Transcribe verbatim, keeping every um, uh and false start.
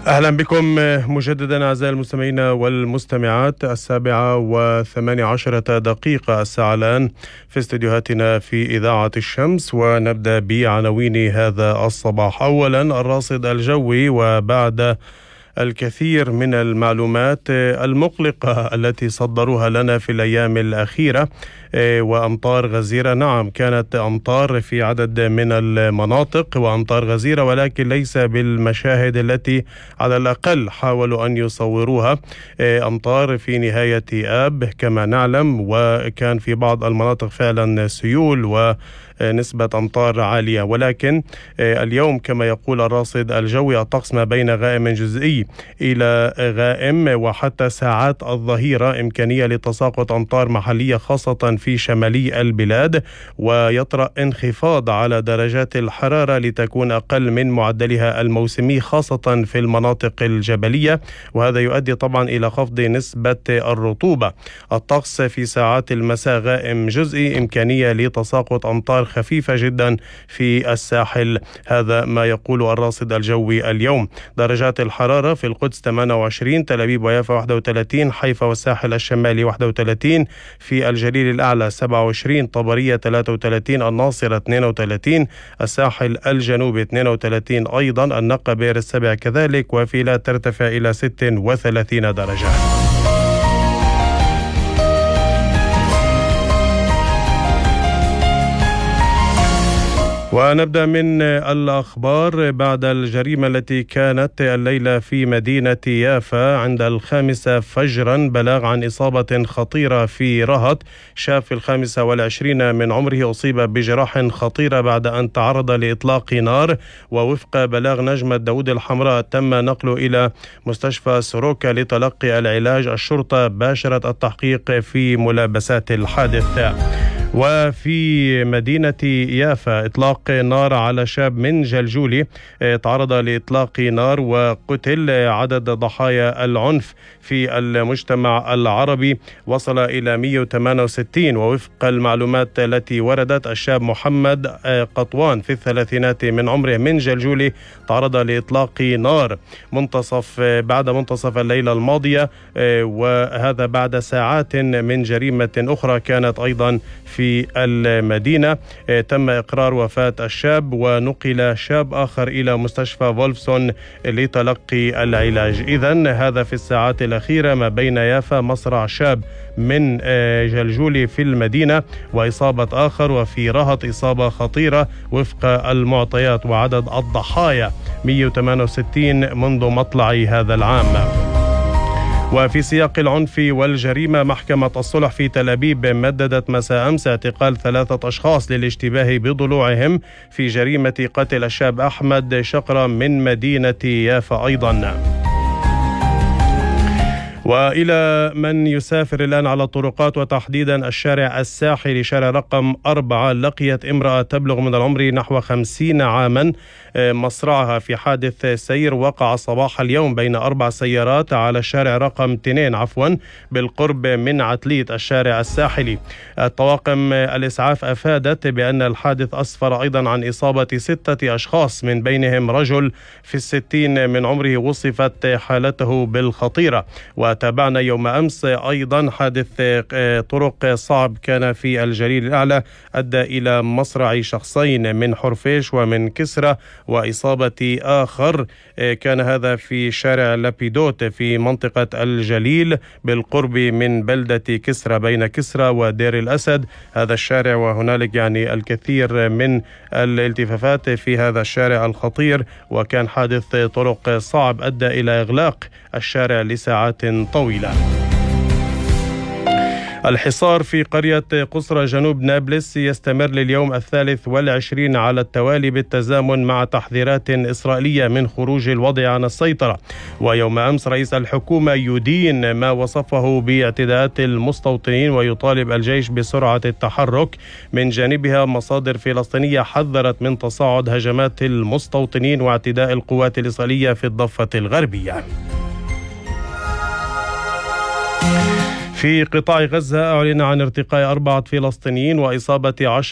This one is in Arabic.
أهلا بكم مجددا أعزائي المستمعين والمستمعات. السابعة وثمانية عشرة دقيقة الساعة الآن في استديوهاتنا في إذاعة الشمس، ونبدأ بعناوين هذا الصباح. أولا الراصد الجوي، وبعد الكثير من المعلومات المقلقة التي صدروها لنا في الأيام الأخيرة، وأمطار غزيرة. نعم، كانت أمطار في عدد من المناطق وأمطار غزيرة، ولكن ليس بالمشاهد التي على الأقل حاولوا أن يصوروها. أمطار في نهاية آب كما نعلم، وكان في بعض المناطق فعلا سيول و نسبة أمطار عالية، ولكن اليوم كما يقول الراصد الجوي الطقس ما بين غائم جزئي إلى غائم، وحتى ساعات الظهيرة إمكانية لتساقط أمطار محلية خاصة في شمالي البلاد، ويطرأ انخفاض على درجات الحرارة لتكون أقل من معدلها الموسمي خاصة في المناطق الجبلية، وهذا يؤدي طبعا إلى خفض نسبة الرطوبة. الطقس في ساعات المساء غائم جزئي، إمكانية لتساقط أمطار خفيفة جدا في الساحل. هذا ما يقول الراصد الجوي اليوم. درجات الحرارة في القدس ثمانية وعشرين، تل أبيب ويافا واحد وثلاثين، حيفا والساحل الشمالي واحد وثلاثين، في الجليل الأعلى سبعة وعشرين، طبرية ثلاثة وثلاثين، الناصرة اثنين وثلاثين، الساحل الجنوبي اثنين وثلاثين أيضا، النقب بئر السبع كذلك، وفيلا ترتفع إلى ستة وثلاثين درجة. ونبدأ من الأخبار. بعد الجريمة التي كانت الليلة في مدينة يافا عند الخامسة فجرا، بلاغ عن إصابة خطيرة في رهط. شاب في الخامسة والعشرين من عمره أصيب بجراح خطيرة بعد أن تعرض لإطلاق نار، ووفق بلاغ نجمة داود الحمراء تم نقله إلى مستشفى سوروكا لتلقي العلاج. الشرطة باشرت التحقيق في ملابسات الحادث. وفي مدينة يافا إطلاق نار على شاب من جلجولي، تعرض لإطلاق نار وقتل. عدد ضحايا العنف في المجتمع العربي وصل إلى مئة وثمانية وستين، ووفق المعلومات التي وردت الشاب محمد قطوان في الثلاثينات من عمره من جلجولي تعرض لإطلاق نار منتصف بعد منتصف الليلة الماضية، وهذا بعد ساعات من جريمة أخرى كانت أيضا في في المدينة. تم إقرار وفاة الشاب، ونقل شاب آخر إلى مستشفى فولفسون لتلقي العلاج. إذن هذا في الساعات الأخيرة ما بين يافا مصرع شاب من جلجولي في المدينة وإصابة آخر، وفي رهط إصابة خطيرة وفق المعطيات. وعدد الضحايا مئة وثمانية وستين منذ مطلع هذا العام. وفي سياق العنف والجريمة، محكمة الصلح في تل أبيب مددت مساء أمس اعتقال ثلاثة أشخاص للاشتباه بضلوعهم في جريمة قتل الشاب أحمد شقرة من مدينة يافا أيضا. وإلى من يسافر الآن على الطرقات، وتحديدا الشارع الساحلي شارع رقم أربعة، لقيت امرأة تبلغ من العمر نحو خمسين عاما مصرعها في حادث سير وقع صباح اليوم بين أربع سيارات على الشارع رقم اثنين عفوا بالقرب من عتلية الشارع الساحلي. الطواقم الإسعاف أفادت بأن الحادث أسفر أيضا عن إصابة ستة أشخاص، من بينهم رجل في الستين من عمره وصفت حالته بالخطيرة. وتابعنا يوم أمس أيضا حادث طرق صعب كان في الجليل الأعلى أدى إلى مصرع شخصين من حرفيش ومن كسرى وإصابة آخر، كان هذا في شارع لابيدوت في منطقة الجليل بالقرب من بلدة كسرى بين كسرى ودير الأسد. هذا الشارع وهنالك يعني الكثير من الالتفافات في هذا الشارع الخطير، وكان حادث طرق صعب أدى إلى إغلاق الشارع لساعات طويلة. الحصار في قرية قصرى جنوب نابلس يستمر لليوم الثالث والعشرين على التوالي بالتزامن مع تحذيرات إسرائيلية من خروج الوضع عن السيطرة. ويوم أمس رئيس الحكومة يدين ما وصفه باعتداءات المستوطنين ويطالب الجيش بسرعة التحرك. من جانبها مصادر فلسطينية حذرت من تصاعد هجمات المستوطنين واعتداء القوات الإسرائيلية في الضفة الغربية. في قطاع غزة أعلن عن ارتقاء أربعة فلسطينيين وإصابة عشر